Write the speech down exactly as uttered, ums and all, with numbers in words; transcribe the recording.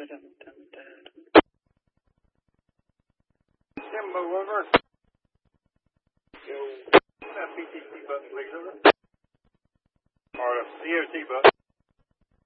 Kimbo over. Yo. That P T C button, please, over. Or a C O T button.